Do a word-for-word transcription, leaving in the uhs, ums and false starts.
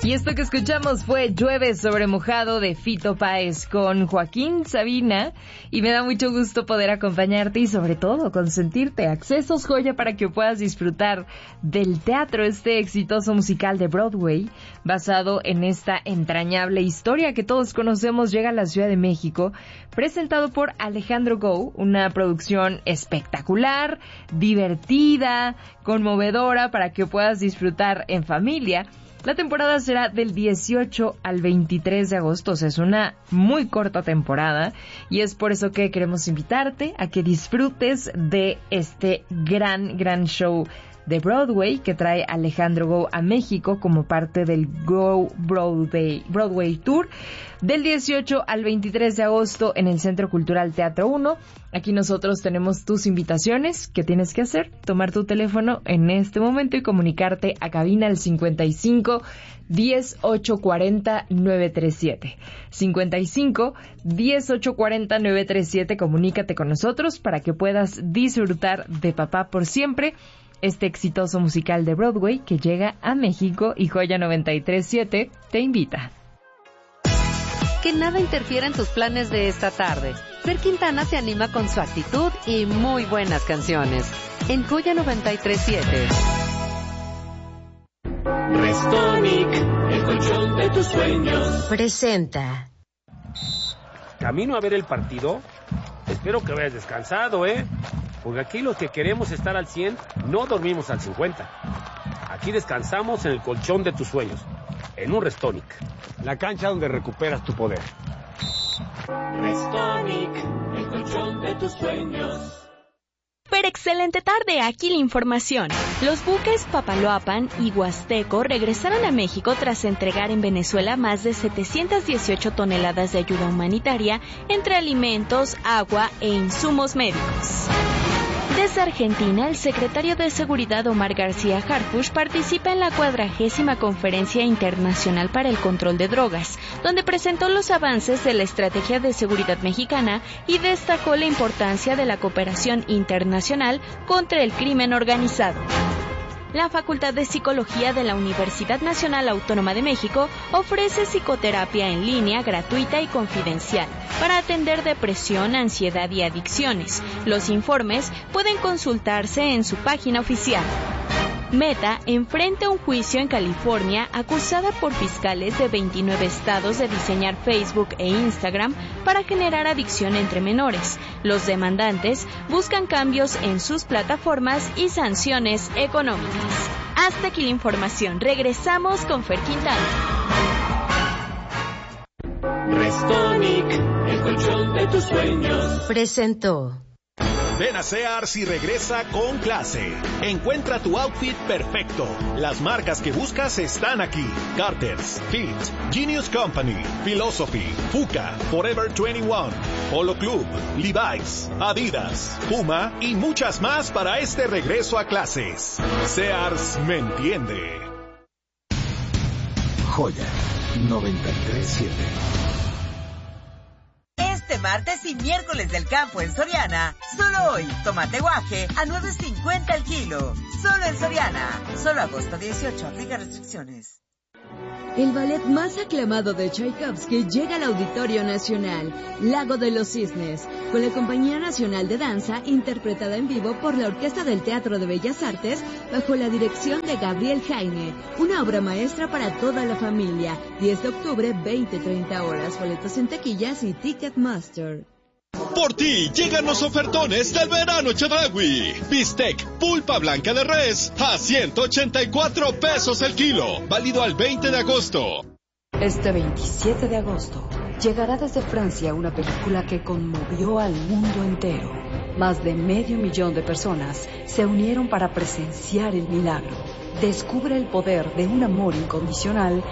Y esto que escuchamos fue Llueve sobre mojado de Fito Páez con Joaquín Sabina, y me da mucho gusto poder acompañarte y sobre todo consentirte. Accesos Joya para que puedas disfrutar del teatro, este exitoso musical de Broadway basado en esta entrañable historia que todos conocemos. Llega a la Ciudad de México, presentado por Alejandro Gou, una producción espectacular, divertida, conmovedora para que puedas disfrutar en familia. La temporada será del dieciocho al veintitrés de agosto, o sea, es una muy corta temporada, y es por eso que queremos invitarte a que disfrutes de este gran, gran show de Broadway que trae Alejandro Gou a México como parte del Go Broadway, Broadway Tour del dieciocho al veintitrés de agosto en el Centro Cultural Teatro uno. Aquí nosotros tenemos tus invitaciones. ¿Qué tienes que hacer? Tomar tu teléfono en este momento y comunicarte a cabina al cincuenta y cinco, diez, ocho cuarenta, nueve treinta y siete. cincuenta y cinco, diez, ocho cuarenta, nueve treinta y siete. Comunícate con nosotros para que puedas disfrutar de Papá por Siempre, este exitoso musical de Broadway que llega a México, y Joya noventa y tres punto siete te invita. Que nada interfiera en tus planes de esta tarde. Fer Quintana se anima con su actitud y muy buenas canciones. En Joya noventa y tres punto siete. Restonic, el colchón de tus sueños. Presenta. ¿Camino a ver el partido? Espero que hayas descansado, ¿eh? Porque aquí los que queremos estar al cien no dormimos al cincuenta. Aquí descansamos en el colchón de tus sueños, en un Restonic. La cancha donde recuperas tu poder. Restonic, el colchón de tus sueños. Pero excelente tarde, aquí la información. Los buques Papaloapan y Huasteco regresaron a México tras entregar en Venezuela más de setecientas dieciocho toneladas de ayuda humanitaria entre alimentos, agua e insumos médicos. Desde Argentina, el secretario de Seguridad Omar García Harfuch participa en la cuadragésima Conferencia Internacional para el Control de Drogas, donde presentó los avances de la Estrategia de Seguridad Mexicana y destacó la importancia de la cooperación internacional contra el crimen organizado. La Facultad de Psicología de la Universidad Nacional Autónoma de México ofrece psicoterapia en línea gratuita y confidencial para atender depresión, ansiedad y adicciones. Los informes pueden consultarse en su página oficial. Meta enfrenta un juicio en California acusada por fiscales de veintinueve estados de diseñar Facebook e Instagram para generar adicción entre menores. Los demandantes buscan cambios en sus plataformas y sanciones económicas. Hasta aquí la información. Regresamos con Fer Quintana. Restonic, el colchón de tus sueños. Presentó. Ven a Sears y regresa con clase. Encuentra tu outfit perfecto. Las marcas que buscas están aquí. Carter's, Fit, Genius Company, Philosophy, Fuka, Forever veintiuno, Polo Club, Levi's, Adidas, Puma y muchas más para este regreso a clases. Sears me entiende. Joya noventa y tres punto siete. Este martes y miércoles del campo en Soriana, solo hoy, tomate guaje a nueve cincuenta el kilo. Solo en Soriana. Solo agosto dieciocho, aplica restricciones. El ballet más aclamado de Tchaikovsky llega al Auditorio Nacional, Lago de los Cisnes, con la Compañía Nacional de Danza, interpretada en vivo por la Orquesta del Teatro de Bellas Artes, bajo la dirección de Gabriel Jaime. Una obra maestra para toda la familia. diez de octubre, veinte treinta horas. Boletos en taquillas y Ticketmaster. Por ti llegan los ofertones del verano Chedraui. Bistec pulpa blanca de res a ciento ochenta y cuatro pesos el kilo. Válido al veinte de agosto. Este veintisiete de agosto llegará desde Francia una película que conmovió al mundo entero. Más de medio millón de personas se unieron para presenciar el milagro. Descubre el poder de un amor incondicional